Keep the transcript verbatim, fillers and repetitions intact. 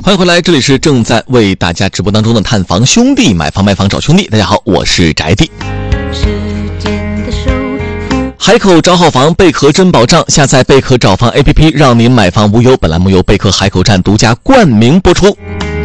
欢迎回来，这里是正在为大家直播当中的探房兄弟，买房卖房找兄弟。大家好，我是宅弟。海口找好房，贝壳真保障，下载贝壳找房 A P P， 让您买房无忧。本栏目由贝壳海口站独家冠名播出。